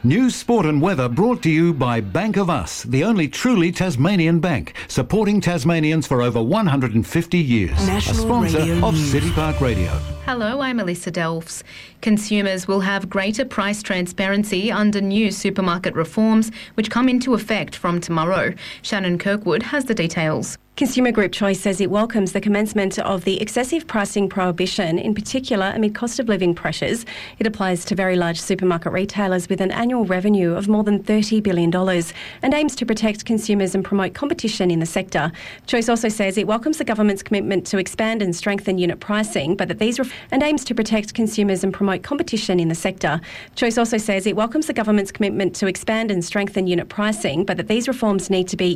News, sport and weather brought to you by Bank of Us, the only truly Tasmanian bank, supporting Tasmanians for over 150 years. National a sponsor Radio of News. City Park Radio. Hello, I'm Alyssa Delfs. Consumers will have greater price transparency under new supermarket reforms, which come into effect from tomorrow. Shannon Kirkwood has the details. Consumer Group Choice says it welcomes the commencement of the excessive pricing prohibition, in particular amid cost of living pressures. It applies to very large supermarket retailers with an annual revenue of more than $30 billion and aims to protect consumers and promote competition in the sector. Choice also says it welcomes the government's commitment to expand and strengthen unit pricing, but that these and aims to protect consumers and promote competition in the sector. Choice also says it welcomes the government's commitment to expand and strengthen unit pricing, but that these reforms need to be